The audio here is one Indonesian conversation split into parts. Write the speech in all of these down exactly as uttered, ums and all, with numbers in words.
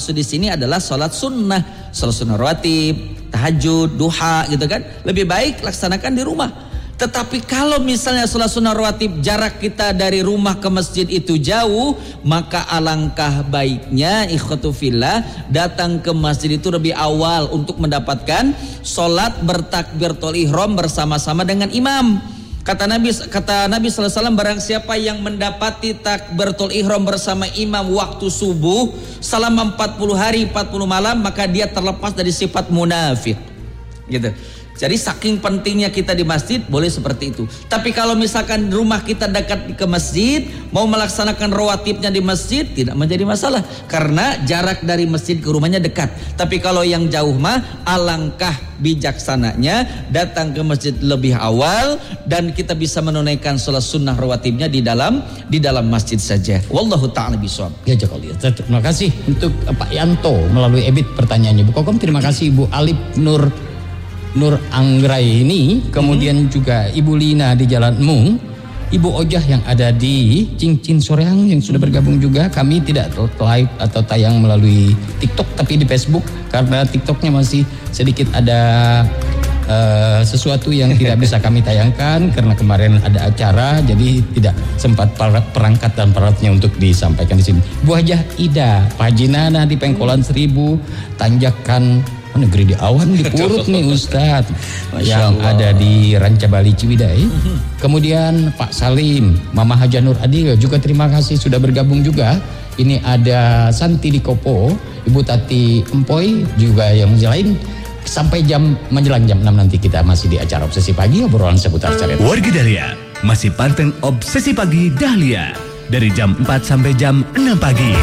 Di sini adalah sholat sunnah, sholat sunnah rawatib, tahajud, duha gitu kan. Lebih baik laksanakan di rumah. Tetapi kalau misalnya sholat sunnah rawatib jarak kita dari rumah ke masjid itu jauh, maka alangkah baiknya ikhwatu fillah datang ke masjid itu lebih awal untuk mendapatkan sholat bertakbiratul ihram bersama-sama dengan imam. Kata Nabi kata Nabi sallallahu alaihi wasallam, barang siapa yang mendapati takbiratul ihram bersama imam waktu subuh selama empat puluh hari empat puluh malam, maka dia terlepas dari sifat munafik. Gitu. Jadi saking pentingnya kita di masjid, boleh seperti itu. Tapi kalau misalkan rumah kita dekat ke masjid, mau melaksanakan rawatibnya di masjid, tidak menjadi masalah karena jarak dari masjid ke rumahnya dekat. Tapi kalau yang jauh mah alangkah bijaksananya datang ke masjid lebih awal dan kita bisa menunaikan sholat sunnah rawatibnya di dalam di dalam masjid saja. Wallahu ta'ala bishawab. Ya, terima kasih untuk Pak Yanto melalui Ebit pertanyaannya. Bu Kokom, terima kasih Ibu Alip Nur Nur Anggraini ini, kemudian hmm. juga Ibu Lina di Jalan Mung, Ibu Ojah yang ada di Cincin Soreang yang sudah bergabung juga. Kami tidak live atau tayang melalui TikTok tapi di Facebook karena TikToknya masih sedikit ada uh, sesuatu yang tidak bisa kami tayangkan karena kemarin ada acara, jadi tidak sempat perangkat dan peralатnya untuk disampaikan di sini. Bu Hajah Ida, Pak Jinana di Pengkolan Seribu, Tanjakan Oh, negeri di awan di Purut nih Ustadz yang ada di Rancabali Ciwidey. Kemudian Pak Salim, Mama Haja Nur Adil juga terima kasih sudah bergabung juga. Ini ada Santi di Kopo, Ibu Tati Empoy juga yang lain. Sampai jam menjelang jam enam nanti kita masih di acara Obsesi Pagi, obrolan seputar cerita. Warga Dahlia masih panteng Obsesi Pagi Dahlia dari jam empat sampai jam enam pagi.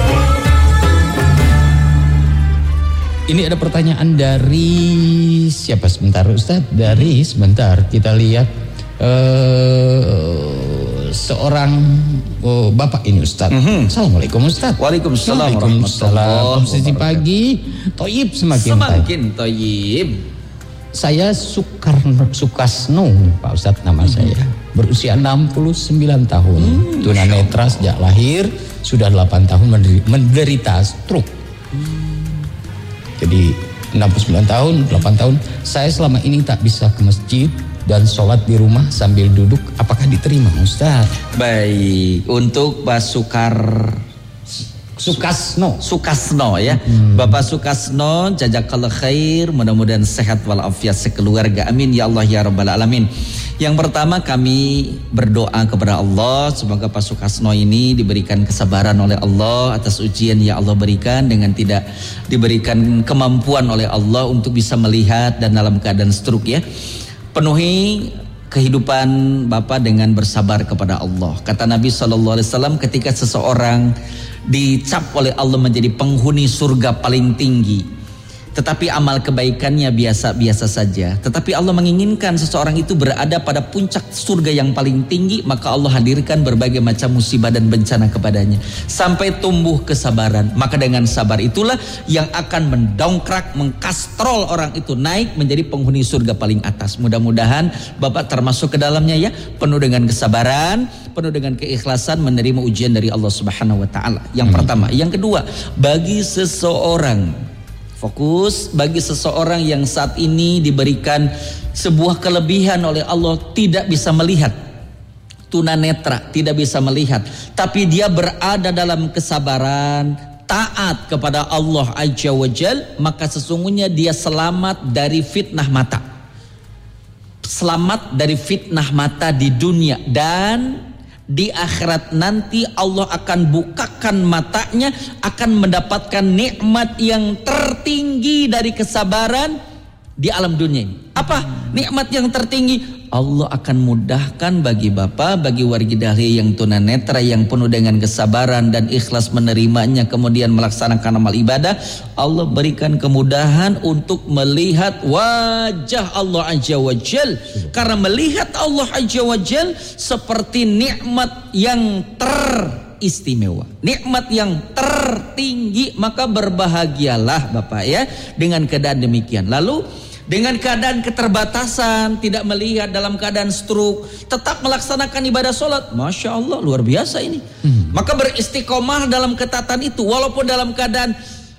Ini ada pertanyaan dari siapa sebentar Ustadz? Dari sebentar kita lihat uh, seorang oh, bapak ini Ustadz. Mm-hmm. Assalamualaikum Ustadz. Waalaikumsalam. Waalaikumsalam. Obsesi Pagi, Toyib semakin semakin Toyib. Saya Sukarno Sukasno Pak Ustadz nama mm-hmm. saya. Berusia enam puluh sembilan tahun. Mm, tunanetra sejak lahir, sudah delapan tahun menderita stroke. Mm. Jadi enam puluh sembilan tahun, delapan tahun, saya selama ini tak bisa ke masjid dan sholat di rumah sambil duduk. Apakah diterima Ustaz? Baik, untuk Pak Sukar Sukasno Sukasno ya, hmm. Bapak Sukasno, jazakallah khair, mudah-mudahan sehat walafiat sekeluarga, amin ya Allah ya Rabbal Alamin. Yang pertama kami berdoa kepada Allah semoga Pak Sukasno ini diberikan kesabaran oleh Allah atas ujian yang Allah berikan dengan tidak diberikan kemampuan oleh Allah untuk bisa melihat dan dalam keadaan stroke ya. Penuhi kehidupan Bapak dengan bersabar kepada Allah. Kata Nabi shallallahu alaihi wasallam, ketika seseorang dicap oleh Allah menjadi penghuni surga paling tinggi, tetapi amal kebaikannya biasa-biasa saja, tetapi Allah menginginkan seseorang itu berada pada puncak surga yang paling tinggi, maka Allah hadirkan berbagai macam musibah dan bencana kepadanya sampai tumbuh kesabaran. Maka dengan sabar itulah yang akan mendongkrak, mengkastrol orang itu naik menjadi penghuni surga paling atas. Mudah-mudahan Bapak termasuk ke dalamnya ya, penuh dengan kesabaran, penuh dengan keikhlasan menerima ujian dari Allah Subhanahu wa taala. Yang hmm. pertama, yang kedua, bagi seseorang fokus bagi seseorang yang saat ini diberikan sebuah kelebihan oleh Allah, tidak bisa melihat, tunanetra, tidak bisa melihat, tapi dia berada dalam kesabaran, taat kepada Allah Azza wa Jal, maka sesungguhnya dia selamat dari fitnah mata. Selamat dari fitnah mata di dunia, dan di akhirat nanti Allah akan bukakan matanya, akan mendapatkan nikmat yang tertinggi dari kesabaran di alam dunia ini. Apa nikmat yang tertinggi? Allah akan mudahkan bagi Bapak, bagi wargi Dahlia yang tunanetra, yang penuh dengan kesabaran dan ikhlas menerimanya, kemudian melaksanakan amal ibadah, Allah berikan kemudahan untuk melihat wajah Allah Azza wa Jal. Karena melihat Allah Azza wa Jal seperti nikmat yang teristimewa, nikmat yang tertinggi, maka berbahagialah Bapak ya dengan keadaan demikian. Lalu dengan keadaan keterbatasan, tidak melihat, dalam keadaan stroke, tetap melaksanakan ibadah sholat, Masya Allah, luar biasa ini. hmm. Maka beristiqomah dalam ketatan itu, walaupun dalam keadaan